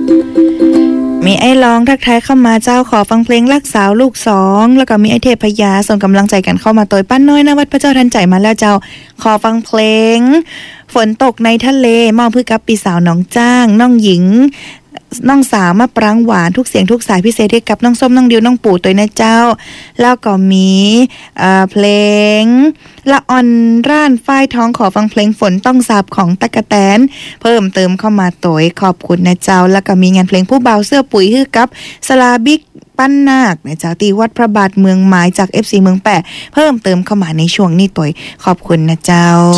มีไอ้ลองทักทายเข้ามาเจ้าขอฟังเพลงรักสาวลูกสองแล้วก็มีไอ้เทพยาส่งกำลังใจกันเข้ามาตัวปั้นน้อยนะวัดพระเจ้าทันใจมาแล้วเจ้าขอฟังเพลงฝนตกในทะเลมอบเพื่อกับปีสาวน้องจ้างน้องหญิงน้องสาวมะปรางหวานทุกเสียงทุกสายพิเศษให้กับน้องส้มน้องดิวน้องปู่ตัวนะเจ้าแล้วก็มีเพลงละอ่อนร่านฝ้ายท้องขอฟังเพลงฝนต้องสาบของตะกะแตนเพิ่มเติมเข้ามาตัวขอบคุณนะเจ้าแล้วก็มีงานเพลงผู้เบาเสื้อปุ๋ยฮือกับสลาบิกปั้นนาคนะเจ้าตีวัดพระบาทเมืองหมายจาก FC เมืองแปะเพิ่มเติมเข้ามาในช่วงนี้ตัวขอบคุณนะเจ้า